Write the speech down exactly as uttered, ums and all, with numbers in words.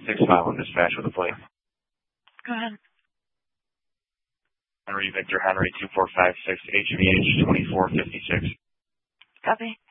six five on dispatch with a plate. Go ahead. Henry Victor Henry two four five six H V H twenty four fifty six. Copy.